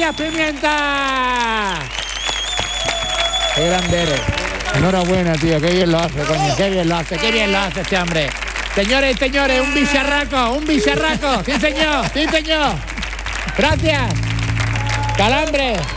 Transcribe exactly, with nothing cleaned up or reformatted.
Elías Pimienta. Qué grande eres. Enhorabuena, tío, qué bien lo hace, coño, qué bien lo hace, qué bien lo hace este hombre. Señores y señores, un bicharraco, un bicharraco. Sí, señor, sí, señor. Gracias. Calambre.